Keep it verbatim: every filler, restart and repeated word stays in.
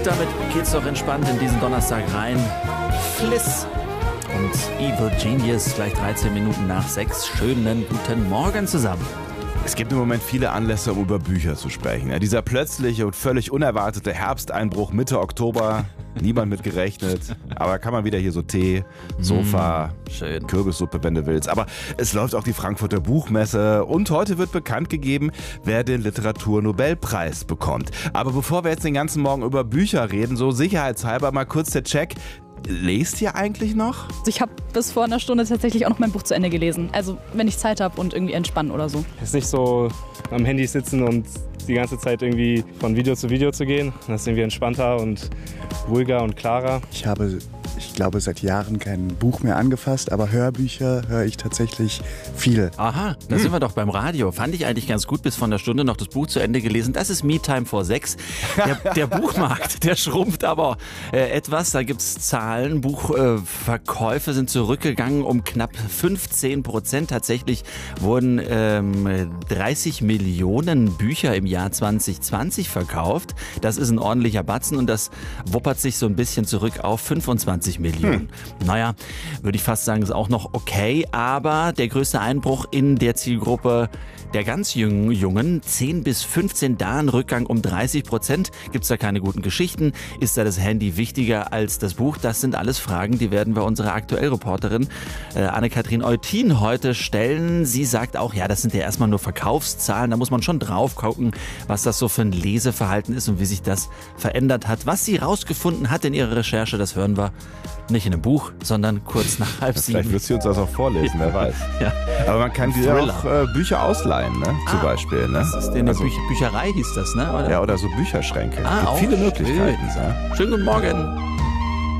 damit geht's doch entspannt in diesen Donnerstag rein. Fliss und Evil Genius, gleich dreizehn Minuten nach sechs. Schönen guten Morgen zusammen. Es gibt im Moment viele Anlässe, um über Bücher zu sprechen. Ja, dieser plötzliche und völlig unerwartete Herbsteinbruch Mitte Oktober, niemand mit gerechnet. Aber kann man wieder hier so Tee, Sofa, mm, schön. Kürbissuppe, wenn du willst. Aber es läuft auch die Frankfurter Buchmesse und heute wird bekannt gegeben, wer den Literaturnobelpreis bekommt. Aber bevor wir jetzt den ganzen Morgen über Bücher reden, so sicherheitshalber mal kurz der Check. Lest ihr eigentlich noch? Ich habe bis vor einer Stunde tatsächlich auch noch mein Buch zu Ende gelesen. Also wenn ich Zeit habe und irgendwie entspannen oder so. Es ist nicht so am Handy sitzen und die ganze Zeit irgendwie von Video zu Video zu gehen. Das ist irgendwie entspannter und ruhiger und klarer. Ich habe, ich glaube, seit Jahren kein Buch mehr angefasst, aber Hörbücher höre ich tatsächlich viel. Aha, da hm. sind wir doch beim Radio. Fand ich eigentlich ganz gut, bis vor einer Stunde noch das Buch zu Ende gelesen. Das ist Me-Time vor sechs. Der, der Buchmarkt, der schrumpft aber äh, etwas. Da gibt es Zahlen. Buchverkäufe äh, sind zurückgegangen um knapp fünfzehn Prozent. Tatsächlich wurden ähm, dreißig Millionen Bücher im Jahr zwanzig zwanzig verkauft. Das ist ein ordentlicher Batzen und das wuppert sich so ein bisschen zurück auf fünfundzwanzig Millionen. Hm. Naja, würde ich fast sagen, ist auch noch okay, aber der größte Einbruch in der Zielgruppe der ganz jungen, jungen zehn bis fünfzehn, da ein Rückgang um dreißig Prozent. Gibt es da keine guten Geschichten? Ist da das Handy wichtiger als das Buch? Das sind alles Fragen, die werden wir unserer Aktuellreporterin äh, Anne-Kathrin Eutin heute stellen. Sie sagt auch, ja, das sind ja erstmal nur Verkaufszahlen. Da muss man schon drauf gucken, was das so für ein Leseverhalten ist und wie sich das verändert hat. Was sie rausgefunden hat in ihrer Recherche, das hören wir nicht in einem Buch, sondern kurz nach halb sieben. Vielleicht wird sie uns das auch vorlesen, wer weiß. Ja. Aber man kann dir auch äh, Bücher ausleihen, ne? Zum ah, Beispiel. Ne? Das ist eine also, Büch- Bücherei hieß das, ne? Oder? Ja, oder so Bücherschränke. Ah, Gibt auch viele Möglichkeiten. Schön. Ja. Schönen guten Morgen.